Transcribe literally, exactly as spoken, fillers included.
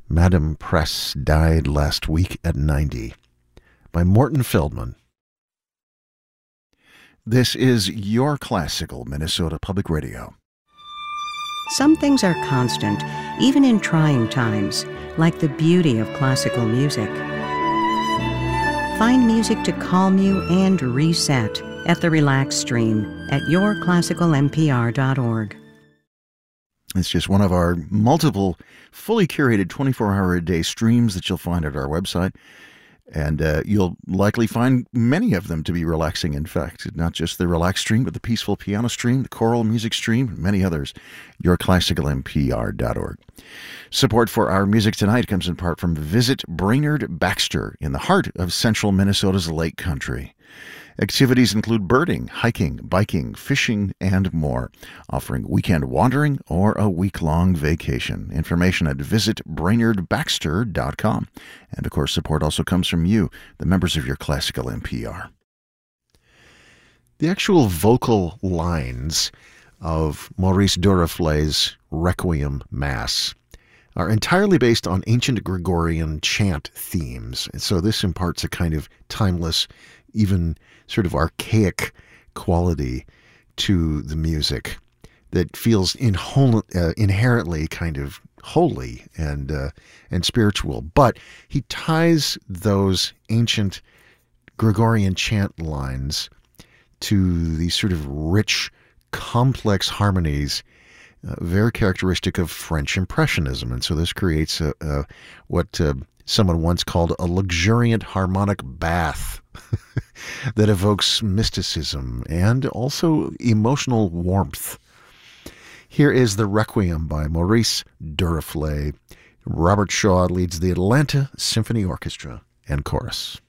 Madame Press died last week at ninety, by Morton Feldman. This is your classical Minnesota Public Radio. Some things are constant, even in trying times, like the beauty of classical music. Find music to calm you and reset at the Relax Stream at your classical m p r dot org. It's just one of our multiple, fully curated twenty-four hour a day streams that you'll find at our website. And uh, you'll likely find many of them to be relaxing, in fact. Not just the Relax Stream, but the Peaceful Piano Stream, the Choral Music Stream, and many others. your classical m p r dot org. Support for our music tonight comes in part from Visit Brainerd Baxter in the heart of central Minnesota's Lake Country. Activities include birding, hiking, biking, fishing, and more, offering weekend wandering or a week-long vacation. Information at visit brainerd baxter dot com. And, of course, support also comes from you, the members of your classical N P R. The actual vocal lines of Maurice Duruflé's Requiem Mass are entirely based on ancient Gregorian chant themes. And so this imparts a kind of timeless, even sort of archaic quality to the music that feels inhol- uh, inherently kind of holy and uh, and spiritual. But he ties those ancient Gregorian chant lines to these sort of rich, complex harmonies, uh, very characteristic of French Impressionism. And so this creates a, a what uh, someone once called a luxuriant harmonic bath that evokes mysticism and also emotional warmth. Here is the Requiem by Maurice Duruflé. Robert Shaw leads the Atlanta Symphony Orchestra and Chorus.